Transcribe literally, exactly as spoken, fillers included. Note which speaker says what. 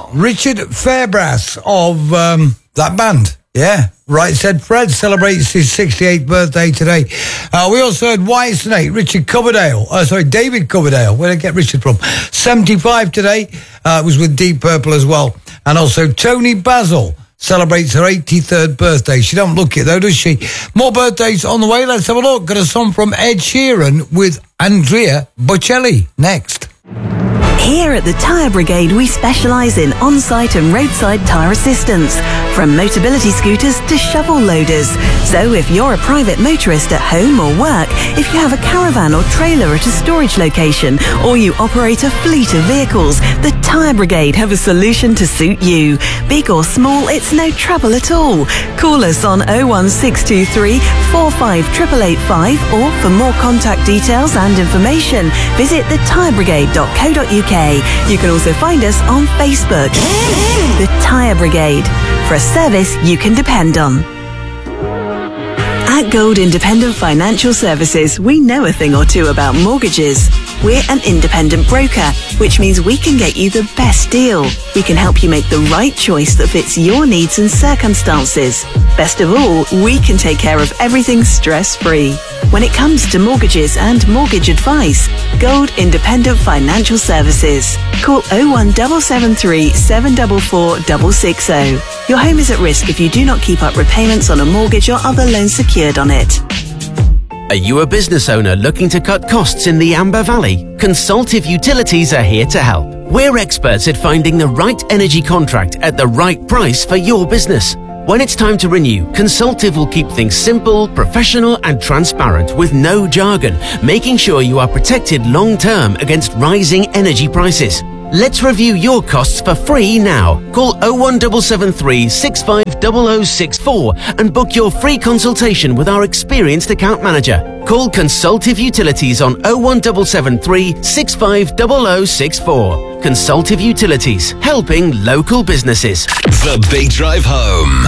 Speaker 1: Richard Fairbrass of um, that band. Yeah, Right Said Fred celebrates his sixty-eighth birthday today. Uh, we also heard Whitesnake, Richard Coverdale. Uh, sorry, David Coverdale. Where did I get Richard from? seventy-five today. Uh, was with Deep Purple as well. And also Tony Basil celebrates her eighty-third birthday. She don't look it though, does she? More birthdays on the way. Let's have a look. Got a song from Ed Sheeran with Andrea Bocelli next.
Speaker 2: Here at the Tyre Brigade, we specialise in on-site and roadside tyre assistance, from Motability scooters to shovel loaders. So if you're a private motorist at home or work, if you have a caravan or trailer at a storage location, or you operate a fleet of vehicles, the Tyre Brigade have a solution to suit you. Big or small, it's no trouble at all. Call us on oh one six two three, four five eight eight eight five, or for more contact details and information, visit the tyre brigade dot co dot uk. You can also find us on Facebook. The Tyre Brigade, for a service you can depend on. At Gold Independent Financial Services, we know a thing or two about mortgages. We're an independent broker, which means we can get you the best deal. We can help you make the right choice that fits your needs and circumstances. Best of all, we can take care of everything stress-free. When it comes to mortgages and mortgage advice, Gold Independent Financial Services. Call oh one seven seven three, seven four four, six six zero. Your home is at risk if you do not keep up repayments on a mortgage or other loan secured on it.
Speaker 3: Are you a business owner looking to cut costs in the Amber Valley? Consultative Utilities are here to help. We're experts at finding the right energy contract at the right price for your business. When it's time to renew, Consultative will keep things simple, professional and transparent with no jargon, making sure you are protected long-term against rising energy prices. Let's review your costs for free now. Call oh one seven seven three, six five zero zero six four and book your free consultation with our experienced account manager. Call Consultative Utilities on oh one seven seven three, six five zero zero six four. Consultative Utilities, helping local businesses.
Speaker 4: The Big Drive Home.